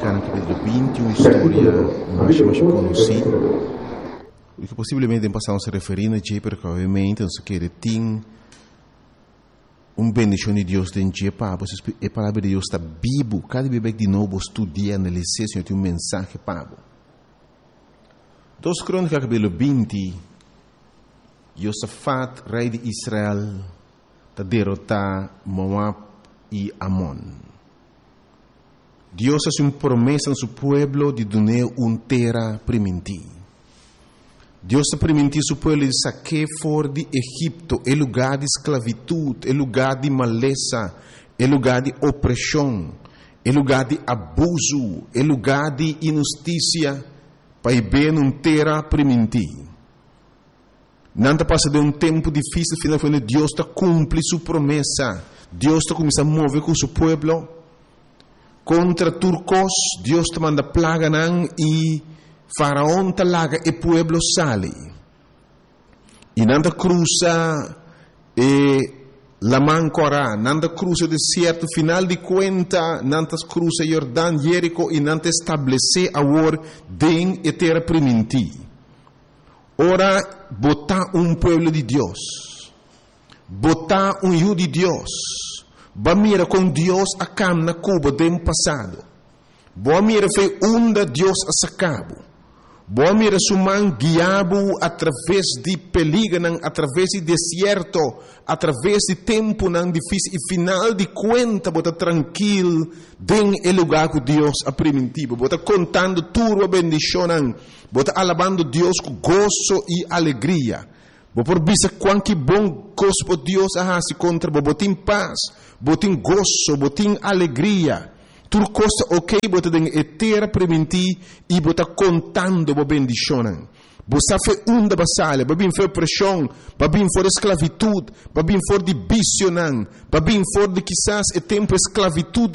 Americana capítulo 20, uma história mais conhecida, e que possivelmente em passado se referindo a Jay, porque obviamente nós queremos ter bendição de Deus dentro de Pablo. A palavra de Deus está vivo. Cada vez de novo estudia, analisar, Senhor, tem mensagem Pablo. 2 Crônicas capítulo 20, Josafat, rei de Israel, está derrotar Moab e Amon. Deus hace uma promessa no seu povo de dar uma terra primitiva. Deus está permitindo seu povo de sacar fora de Egipto, é lugar de esclavitud, é lugar de maleza, é lugar de opressão, é lugar de abuso, é lugar de injustiça, para ir bem uma terra primitiva. Não está passando um tempo difícil, finalmente Deus está cumprindo sua promessa. Deus está começando a mover com seu povo. Contra turcos, Deus te manda plaga e Faraón te laga e pueblo sale. E nanda cruza la Mancora, nanda cruza deserto, final de conta, nanda cruza Jordão, Jerico e nanda estabelecer agora den e terra primitiva. Ora, botar pueblo de Deus, botar hijo de Deus. Ba mira com Deus a cam na Cuba do passado. Boa mira foi onde Deus a sacabo. Boa mira suman guiabo através de peligro, através de deserto, através de tempo não difícil e final de conta bota tranquilo den el lugar que Deus a primitivo. Bota contando tudo a bendição, bota alabando Deus com gozo e alegria. Bo por bisa quanto bom gosto Deus se contra bo botin paz, botin gozo, botin alegria. Tudo coisa ok, bota den etera prementi e bota contando bo bendicionan. Bo sa fe unda basale, ba bin fe pressão, ba bin for esclavitud, ba bin for de bicionan, ba bin for de quizás e tempo esclavitud